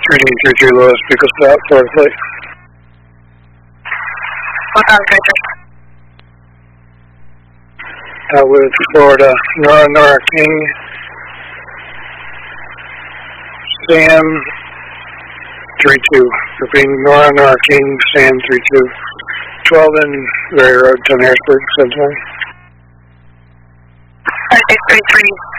3D33 Lewis, Pico Stop, Florida Plate. What time is it? With Florida, Nora King, Sam 32. Repeating, Nora King, Sam 32. 12 in Berry Road, 10 Harrisburg, 720. 3633.